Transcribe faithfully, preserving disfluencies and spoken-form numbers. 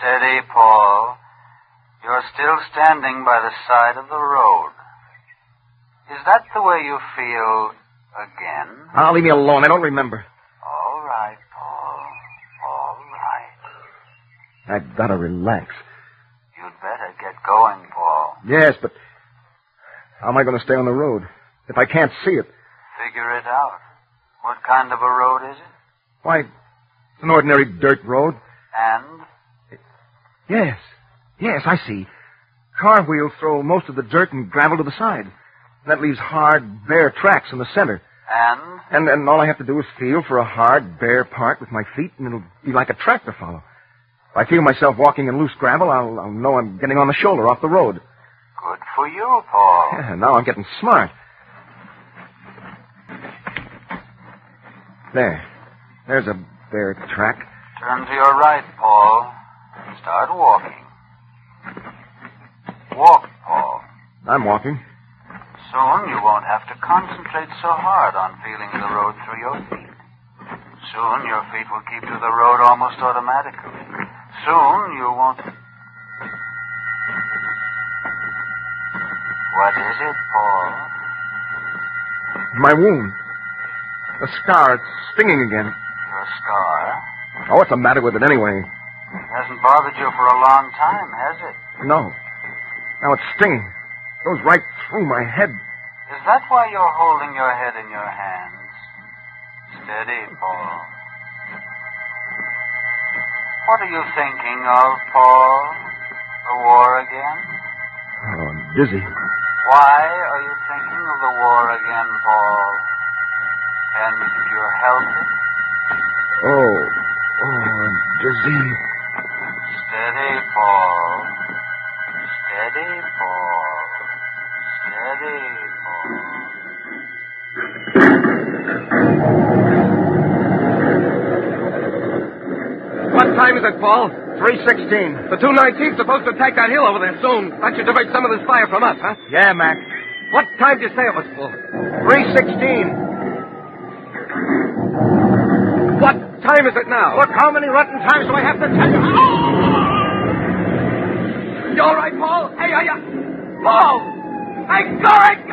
Steady, Paul. You're still standing by the side of the road. Is that the way you feel again? Oh, leave me alone. I don't remember. All right, Paul. All right. I've got to relax. You'd better get going, Paul. Yes, but how am I going to stay on the road if I can't see it? Figure it out. What kind of a road is it? Why, it's an ordinary dirt road. And? Yes. Yes, I see. Car wheels throw most of the dirt and gravel to the side. That leaves hard, bare tracks in the center. And? And and all I have to do is feel for a hard, bare part with my feet, and it'll be like a track to follow. If I feel myself walking in loose gravel, I'll, I'll know I'm getting on the shoulder off the road. Good for you, Paul. Yeah, now I'm getting smart. There. There's a bare track. Turn to your right, Paul. Start walking. Walk, Paul. I'm walking. Soon you won't have to concentrate so hard on feeling the road through your feet. Soon your feet will keep to the road almost automatically. Soon you won't... What is it, Paul? My wound. The scar. It's stinging again. Your scar? Oh, what's the matter with it anyway? It hasn't bothered you for a long time, has it? No. Now it's stinging. It goes right through my head. Is that why you're holding your head in your hands? Steady, Paul. What are you thinking of, Paul? The war again? Oh, I'm dizzy. Why are you thinking of the war again, Paul? Can you help it? Oh, oh, I'm dizzy. Steady, Paul. Steady, Paul. Steady, Paul. What time is it, Paul? three sixteen. The two nineteen's supposed to attack that hill over there soon. That should divert some of this fire from us, huh? Yeah, Mac. What time did you say it was full? three sixteen. What time is it now? Look, how many rotten times do I have to tell you? You all right, Paul? Hey, hey, hey. Paul! Hey, go right, go!